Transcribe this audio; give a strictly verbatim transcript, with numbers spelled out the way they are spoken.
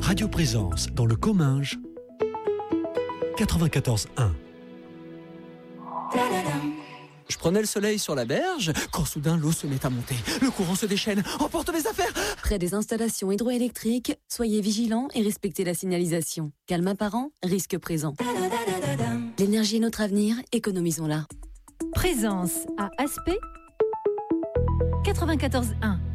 Radio Présence dans le Comminges, quatre-vingt-quatorze un. Je prenais le soleil sur la berge, quand soudain l'eau se met à monter. Le courant se déchaîne, emporte mes affaires. Près des installations hydroélectriques, soyez vigilants et respectez la signalisation. Calme apparent, risque présent. L'énergie est notre avenir, économisons-la. Présence à Aspect quatre-vingt-quatorze un.